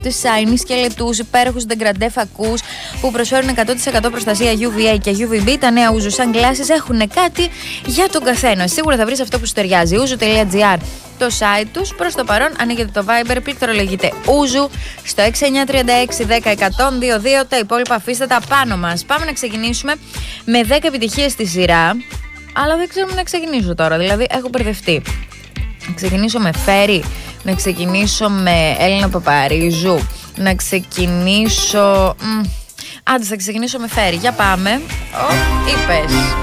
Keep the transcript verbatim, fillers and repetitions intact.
τους shiny σκελετούς, υπέροχους ντεγκραντέ φακούς που προσφέρουν εκατό τοις εκατό προστασία γιου βι έι και γιου βι μπι. Τα νέα Ouzo sunglasses έχουν κάτι για τον καθένα. Σίγουρα θα βρεις αυτό που σου ταιριάζει. ouzo τελεία gr το site τους. Προς το παρόν ανοίγετε το Viber, πληκτρολογείτε Ouzo στο έξι εννιά τρία έξι ένα μηδέν ένα μηδέν δύο δύο. Τα υπόλοιπα αφήστε τα πάνω μας. Πάμε να ξεκινήσουμε με δέκα επιτυχίες στη σειρά. Αλλά δεν ξέρω να ξεκινήσω τώρα, δηλαδή έχω μπερδευτεί. Να ξεκινήσω με Φέρι, να ξεκινήσω με Έλληνα Παπαρίζου, να ξεκινήσω... Μ, άντε θα ξεκινήσω με Φέρι, για πάμε. Ω, είπες.